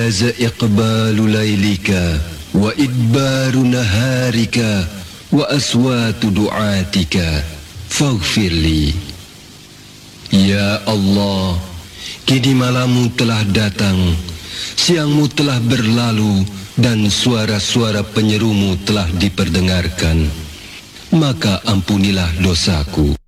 jaza iqbalu laylika wa idbaru naharika wa aswatu du'atika faghfirli. Ya Allah, kini malammu telah datang, siangmu telah berlalu, dan suara-suara penyerumu telah diperdengarkan. Maka ampunilah dosaku.